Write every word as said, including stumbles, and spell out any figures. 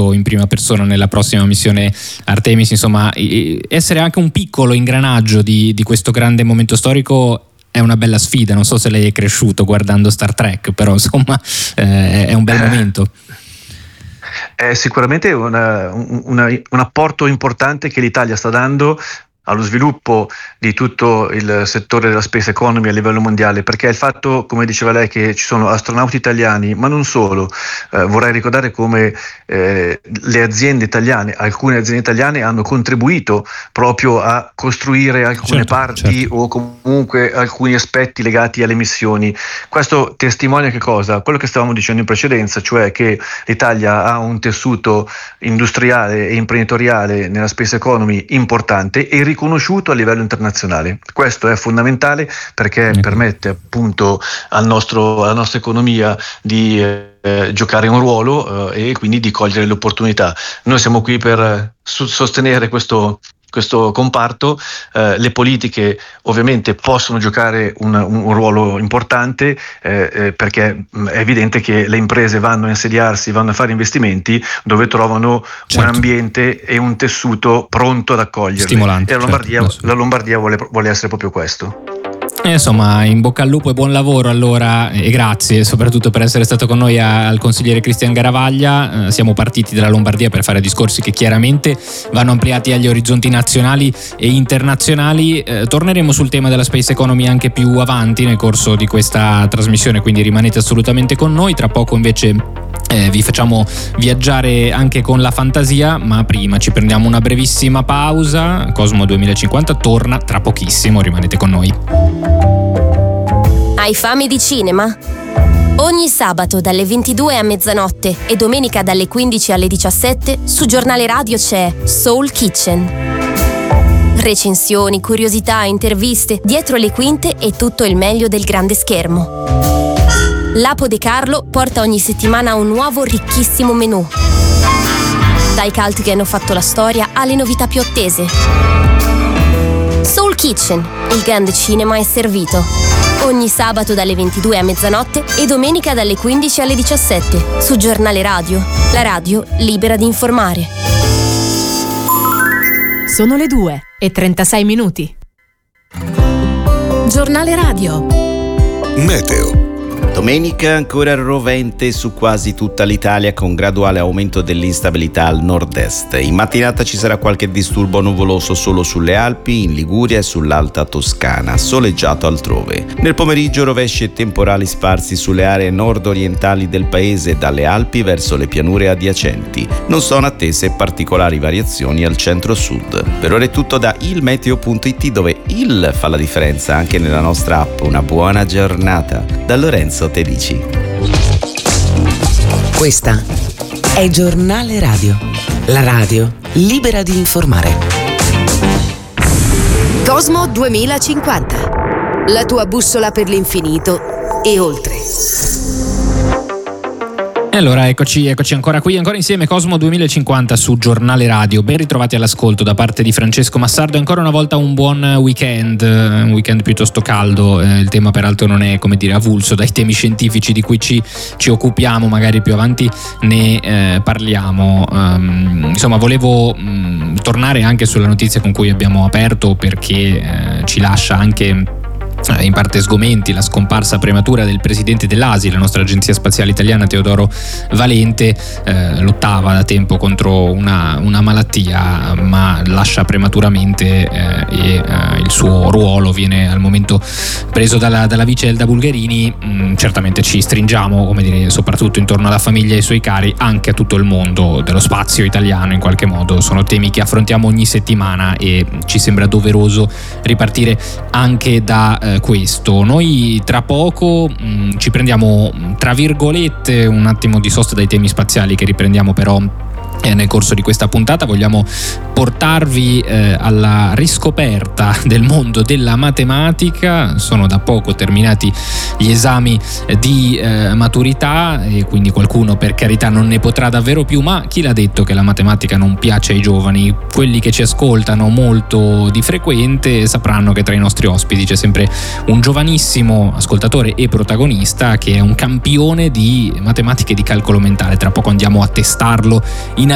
visto in prima persona nella prossima missione Artemis. Insomma, essere anche un piccolo ingranaggio di, di questo grande momento storico è una bella sfida. Non so se lei è cresciuto guardando Star Trek, però insomma eh, è un bel momento. È sicuramente una, una, un apporto importante che l'Italia sta dando allo sviluppo di tutto il settore della space economy a livello mondiale, perché il fatto, come diceva lei, che ci sono astronauti italiani, ma non solo, eh, vorrei ricordare come eh, le aziende italiane, alcune aziende italiane hanno contribuito proprio a costruire alcune certo, parti certo. o comunque alcuni aspetti legati alle missioni. Questo testimonia che cosa? Quello che stavamo dicendo in precedenza, cioè che l'Italia ha un tessuto industriale e imprenditoriale nella space economy importante e riconosciuto a livello internazionale. Questo è fondamentale perché mm. permette appunto al nostro, alla nostra economia di eh, giocare un ruolo eh, e quindi di cogliere le opportunità. Noi siamo qui per eh, sostenere questo questo comparto, eh, le politiche ovviamente possono giocare un, un ruolo importante eh, eh, perché è evidente che le imprese vanno a insediarsi, vanno a fare investimenti dove trovano certo. un ambiente e un tessuto pronto ad accoglierli. Stimolante, e la Lombardia, certo. la Lombardia vuole, vuole essere proprio questo. Eh, insomma, in bocca al lupo e buon lavoro allora, e grazie soprattutto per essere stato con noi a, al consigliere Cristian Garavaglia. Eh, siamo partiti dalla Lombardia per fare discorsi che chiaramente vanno ampliati agli orizzonti nazionali e internazionali. Eh, torneremo sul tema della space economy anche più avanti nel corso di questa trasmissione, quindi rimanete assolutamente con noi. Tra poco invece eh, vi facciamo viaggiare anche con la fantasia, ma prima ci prendiamo una brevissima pausa. Cosmo duemilacinquanta torna tra pochissimo, rimanete con noi. Hai fame di cinema? Ogni sabato dalle ventidue a mezzanotte e domenica dalle quindici alle diciassette su Giornale Radio c'è Soul Kitchen. Recensioni, curiosità, interviste, dietro le quinte e tutto il meglio del grande schermo. Lapo De Carlo porta ogni settimana un nuovo ricchissimo menù. Dai cult che hanno fatto la storia alle novità più attese. Soul Kitchen, il grande cinema è servito. Ogni sabato dalle ventidue a mezzanotte e domenica dalle quindici alle diciassette su Giornale Radio, la radio libera di informare. Sono le due e trentasei minuti. Giornale Radio. Meteo. Domenica ancora rovente su quasi tutta l'Italia con graduale aumento dell'instabilità al nord-est. In mattinata ci sarà qualche disturbo nuvoloso solo sulle Alpi, in Liguria e sull'Alta Toscana, soleggiato altrove. Nel pomeriggio rovesci e temporali sparsi sulle aree nord-orientali del paese dalle Alpi verso le pianure adiacenti. Non sono attese particolari variazioni al centro-sud. Per ora è tutto da ilmeteo punto it, dove il fa la differenza anche nella nostra app. Una buona giornata. Da Lorenzo Tedici. Questa è Giornale Radio, la radio libera di informare. Cosmo duemilacinquanta, la tua bussola per l'infinito e oltre. E allora eccoci, eccoci ancora qui, ancora insieme. Cosmo duemilacinquanta su Giornale Radio. Ben ritrovati all'ascolto da parte di Francesco Massardo. Ancora una volta un buon weekend, un weekend piuttosto caldo. Eh, il tema peraltro non è, come dire, avulso dai temi scientifici di cui ci, ci occupiamo, magari più avanti ne eh, parliamo. Um, insomma, volevo um, tornare anche sulla notizia con cui abbiamo aperto, perché eh, ci lascia anche in parte sgomenti la scomparsa prematura del presidente dell'A S I, la nostra agenzia spaziale italiana, Teodoro Valente. Eh, lottava da tempo contro una, una malattia, ma lascia prematuramente eh, e eh, il suo ruolo viene al momento preso dalla, dalla vice Elda Bulgherini. Mm, certamente ci stringiamo, come dire, soprattutto intorno alla famiglia e ai suoi cari, anche a tutto il mondo dello spazio italiano in qualche modo. Sono temi che affrontiamo ogni settimana e ci sembra doveroso ripartire anche da eh, questo. Noi tra poco mh, ci prendiamo, tra virgolette, un attimo di sosta dai temi spaziali, che riprendiamo però eh, nel corso di questa puntata. Vogliamo portarvi eh, alla riscoperta del mondo della matematica. Sono da poco terminati gli esami di eh, maturità e quindi qualcuno, per carità, non ne potrà davvero più, ma chi l'ha detto che la matematica non piace ai giovani? Quelli che ci ascoltano molto di frequente sapranno che tra i nostri ospiti c'è sempre un giovanissimo ascoltatore e protagonista che è un campione di matematica e di calcolo mentale. Tra poco andiamo a testarlo in